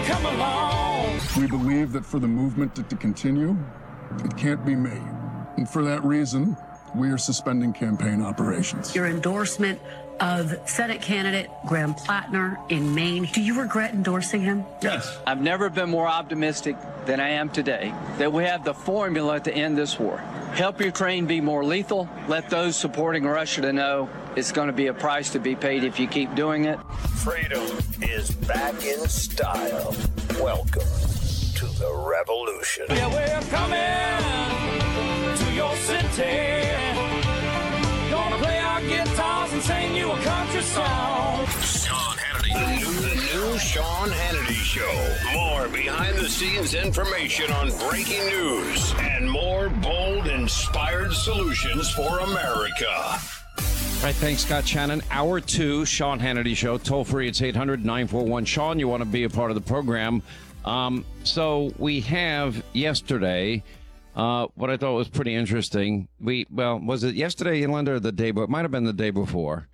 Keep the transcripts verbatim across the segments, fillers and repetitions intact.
come along. We believe that for the movement to, to continue, it can't be me. And for that reason, we are suspending campaign operations. Your endorsement of Senate candidate Graham Plattner in Maine, do you regret endorsing him? Yes. I've never been more optimistic than I am today that we have the formula to end this war. Help Ukraine be more lethal. Let those supporting Russia to know it's going to be a price to be paid if you keep doing it. Freedom is back in style. Welcome to the revolution. Yeah, we're coming to your city. Gonna play our guitars and sing you a country song. Sean Hannity. The new, the new Sean Hannity Show. More behind-the-scenes information on breaking news and more bold, inspired solutions for America. All right, thanks, Scott Shannon. Hour two, Sean Hannity Show. Toll free, it's eight hundred nine four one Sean. You want to be a part of the program. Um, so we have yesterday... Uh, what I thought was pretty interesting. We, well, was it yesterday, Linda, or the day, but it might have been the day before.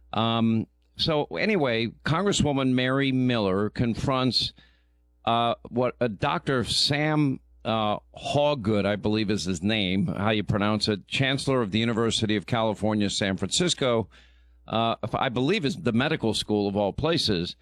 Um, so anyway, Congresswoman Mary Miller confronts uh, what a Doctor Sam uh, Hawgood, I believe is his name, how you pronounce it, Chancellor of the University of California, San Francisco, uh, I believe is the medical school of all places.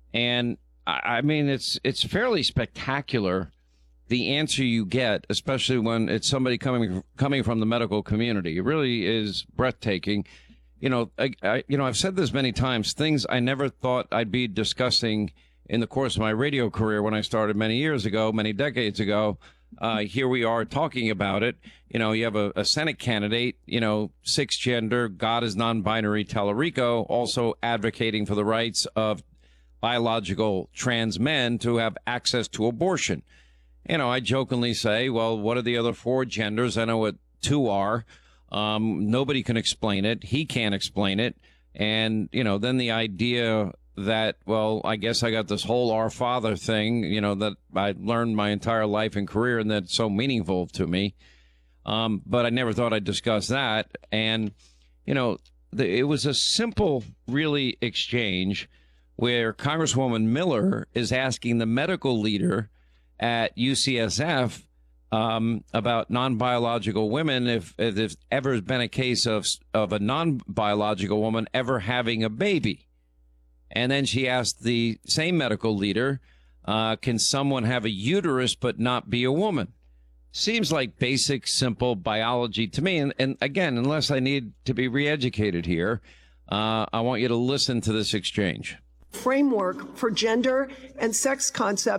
And I, I mean, it's it's fairly spectacular, the answer you get, especially when it's somebody coming coming from the medical community. It really is breathtaking. You know, I, I, you know, I've said this many times, things I never thought I'd be discussing in the course of my radio career when I started many years ago, many decades ago. Uh, here we are talking about it. You know, you have a, a Senate candidate, you know, six gender, God is non-binary Tallarico, also advocating for the rights of biological trans men to have access to abortion. You know, I jokingly say, well, what are the other four genders? I know what two are. Um, nobody can explain it. He can't explain it. And, you know, then the idea that, well, I guess I got this whole Our Father thing, you know, that I learned my entire life and career and that's so meaningful to me. Um, but I never thought I'd discuss that. And, you know, the, it was a simple, really, exchange where Congresswoman Miller is asking the medical leader at U C S F um, about non-biological women, if, if there's ever been a case of of a non-biological woman ever having a baby. And then she asked the same medical leader, uh, can someone have a uterus but not be a woman? Seems like basic, simple biology to me. And, and again, unless I need to be re-educated here, uh, I want you to listen to this exchange. Framework for gender and sex concepts